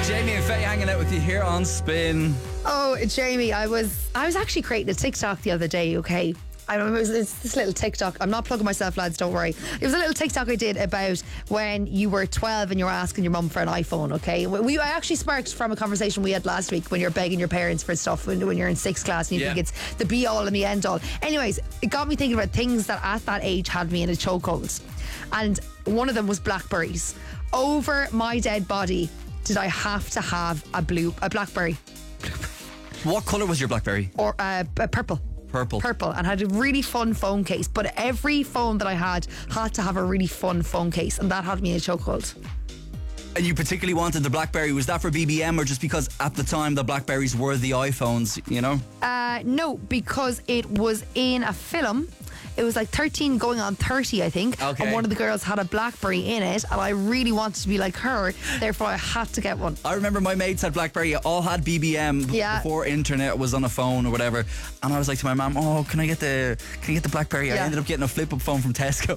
Jamie and Faye hanging out with you here on Spin. Oh, Jamie, I was actually creating a TikTok the other day, okay? It's this little TikTok. I'm not plugging myself, lads, don't worry. It was a little TikTok I did about when you were 12 and you were asking your mum for an iPhone, okay? I actually sparked from a conversation we had last week when you're begging your parents for stuff when you're in 6th class and you think it's the be-all and the end-all. Anyways, it got me thinking about things that at that age had me in a chokehold. And one of them was blackberries. Over my dead body, did I have to have a blackberry? What colour was your BlackBerry? Or purple. Purple, and had a really fun phone case. But every phone that I had to have a really fun phone case, and that had me in a chokehold. And you particularly wanted the BlackBerry. Was that for BBM or just because at the time the BlackBerries were the iPhones, you know? No, because it was in a film. It was like 13 going on 30, I think. Okay. And one of the girls had a BlackBerry in it, and I really wanted to be like her. Therefore, I had to get one. I remember my mates had BlackBerry, all had BBM before internet was on a phone or whatever. And I was like to my mum, "Oh, can I get the BlackBerry?" I ended up getting a flip-up phone from Tesco.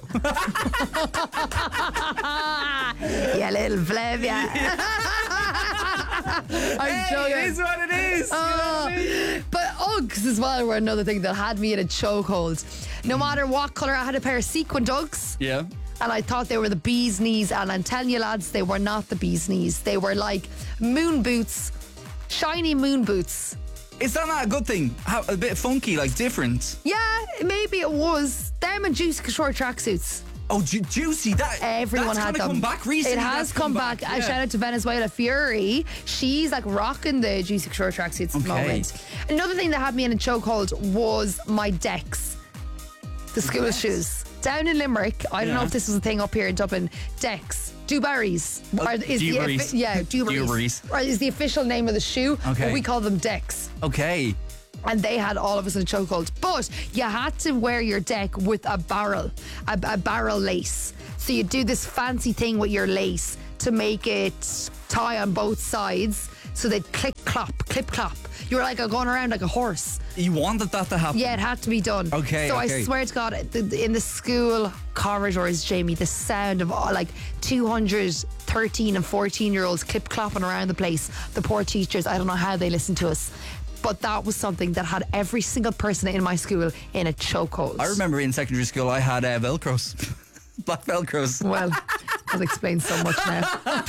Yeah, little flab, yeah. I'm joking. It is what it is. But Uggs as well were another thing that had me in a chokehold. No matter what colour, I had a pair of sequin Uggs. Yeah. And I thought they were the bee's knees, and I'm telling you, lads, they were not the bee's knees. They were like moon boots, shiny moon boots. Is that not a good thing? A bit funky, like different? Yeah, maybe it was. Them and Juicy short tracksuits. Oh, Juicy, everyone had them. Come back recently. It has come back. Yeah. Shout out to Venezuela Fury. She's like rocking the Juicy short tracksuits at the moment. Another thing that had me in a chokehold was my Decks, the school shoes. Down in Limerick, I don't know if this was a thing up here in Dublin. Decks, Dewberries. Dewberries. Is the official name of the shoe. Okay. But we call them Decks. Okay. And they had all of us in a chokehold. But you had to wear your deck with a barrel lace. So you do this fancy thing with your lace to make it tie on both sides. So they'd clip clop. You were like going around like a horse. You wanted that to happen? Yeah, it had to be done. Okay. So I swear to God, in the school corridors, Jamie, the sound of like 213 and 14-year-olds clip clopping around the place. The poor teachers, I don't know how they listen to us. But that was something that had every single person in my school in a chokehold. I remember in secondary school I had Velcros. Black Velcros. Well, that explains so much now.